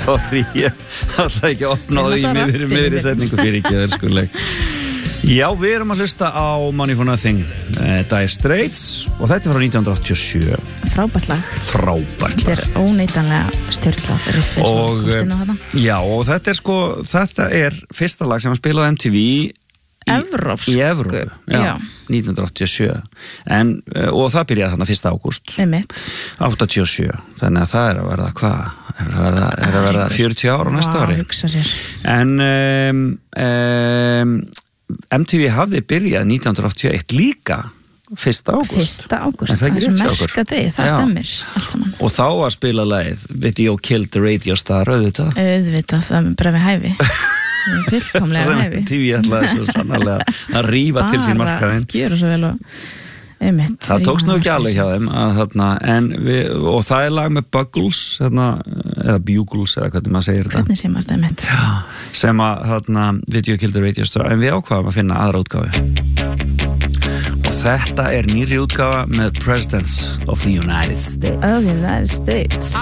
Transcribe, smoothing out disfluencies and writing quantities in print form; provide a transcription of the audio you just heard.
Sorry, ég ætla ekki að opna á því miðri setningu fyrir ekki það skuleg. Já, við erum að hlusta á Money for Nothing, Dire Straits og þetta er frá 1987. Frábært lag. Þetta er óneitanlega stjórnlag riffið. Og þetta er fyrsta lag sem hann spilaði á MTV í Evrópu, já, 1987 og það byrjaði þarna 1. ágúst 87, þannig að það er að verða er að verða 40 ára á næsta ári. Hugsa sér. En MTV hafði byrjað 1981 líka 1. ágúst. 1. ágúst, það er merka degi, það stemmir allt saman. Og þá var spilað lagið Video Killed the Radio Star, auðvitað, það er bara við hæfi. Fullkomlega hæfi. MTV ætlaði svo sannarlega að rífa til sín markaðinn. Gjöra svo vel og það tókst nú ekki alveg hjá þeim og það er lag með Buggles eða Bugles eða hvernig maður segir hvernig segir maður þetta sem að Video Killed the Radio Star, en við ákvaðum að finna aðra útgáfu og þetta er nýrri útgáfa með Presidents of the United States.